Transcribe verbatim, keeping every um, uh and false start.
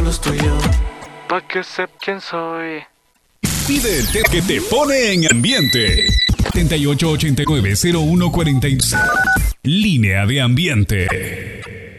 los tuyos, pa' que sepa quién soy. Pide el té que te pone en ambiente. setenta y ocho ochenta y nueve cero uno cuarenta y seis. Línea de ambiente.